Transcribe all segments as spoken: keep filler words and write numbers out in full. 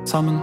sammen.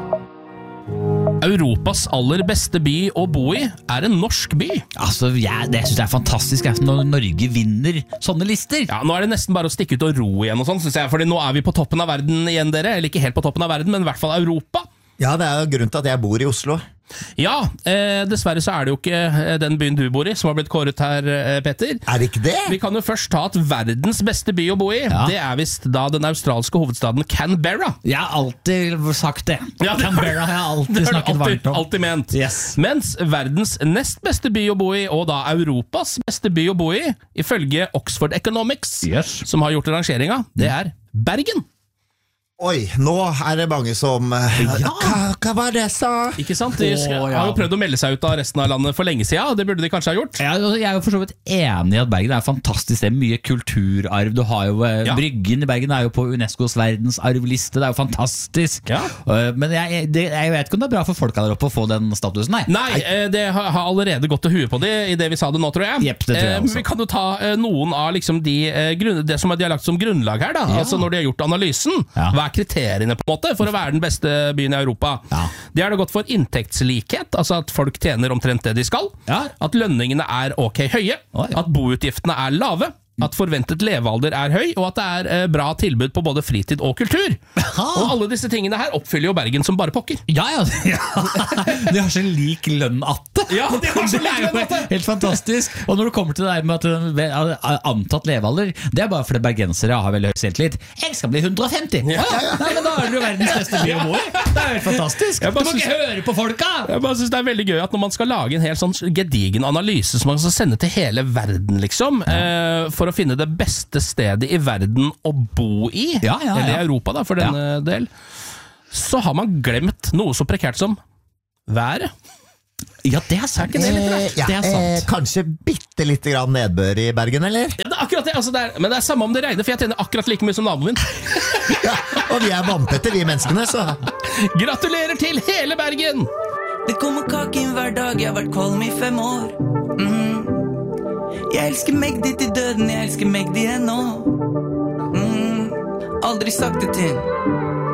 Europas aller beste by å bo i er en norsk by. Altså, jeg, det synes jeg er fantastisk jeg, når Norge vinner sånne lister. Ja, nå er det nesten bare å stikke ut og ro igjen og sånn, synes jeg, fordi nå er vi på toppen av verden igjen, dere. Eller ikke helt på toppen av verden, men i hvert fall Europa. Ja, det er jo grunnen til at jeg bor i Oslo. Ja, eh, dessverre så er det jo ikke eh, den byen du bor i som har blitt kåret her, eh, Petter. Er det ikke det? Vi kan jo først ta at verdens beste by å bo i, Ja. det er vist da den australske hovedstaden Canberra. Jeg har alltid sagt det. Ja, det har- Canberra har jeg alltid Det har du snakket alltid, varmt om. alltid ment. Yes. Mens verdens nest beste by å bo i, og da Europas beste by å bo i, ifølge Oxford Economics, Yes. som har gjort rangeringa, det er Bergen. Oi, nå er det mange som eh, hva, hva var det jeg sa? Ikke sant? De skal, Å, ja. har jo prøvd å melde seg ut av resten av landet for lenge siden, og det burde de kanskje ha gjort. Ja, altså, jeg er jo for så vidt enig i at Bergen er fantastisk. Det er mye kulturarv. Du har jo eh, Ja. Bryggen i Bergen er jo på UNESCOs verdensarvliste. Det er jo fantastisk. Ja. Eh, Men jeg, det, jeg vet ikke om det er bra for folka der oppe å få den statusen, nei. Nei, eh, det har har allerede gått til huet på det i det vi sa det nå, tror jeg. Jepp, det tror jeg Eh, også. Vi kan jo ta eh, noen av liksom de, eh, grunn, det som de har lagt som grunnlag her, da. Altså når de har gjort analysen. Ja. Hva er kriteriene på en måte for å være den beste byen i Europa? Ja. De har det gått for inntektslikhet, altså at folk tjener omtrent det de skal. Ja. At lønningene er ok høye. Oi. At boutgiftene er lave. At forventet levealder er høy, og at det er eh, bra tilbud på både fritid og kultur. Og alle disse tingene her oppfyller jo Bergen som bare pokker. Ja, ja, ja. De har så lik lønn atte. Ja, de har så Det lik er jo lønn atte. helt fantastisk. Og når du kommer til det der med at det er antatt levealder, det er bare fordi bergensere har veldig høy selvtillit. Jeg skal bli hundre og femti. Ja, ja. Nei, men da er det jo verdens beste by å bo i. Det er jo helt fantastisk. Jeg Du bare må ikke synes- høre på folka. Jeg bare synes det er veldig gøy at når man skal lage en helt sånn gedigen analyse som man skal sende til hele verden, liksom, eh, for å finne det beste stedet i verden å bo i, Ja, ja, ja. eller i Europa da, for denne del, så har man glemt noe så prekært som været. Ja, det er sant. ikke det litt rart? Eh, ja, Det er sant. eh, kanskje bitte litt grann nedbør i Bergen, eller? Ja, det er akkurat det, altså det er, men det er samme om det regner, for jeg tjener akkurat like mye som naboen min. Ja, og vi er vannpette, vi menneskene, så Gratulerer til hele Bergen! Det kommer kake inn hver dag, jeg har vært kvalm i fem år. Mhm. Jeg elsker meg dit i døden, jeg elsker meg dit ennå. Mhm. Aldri sagt det til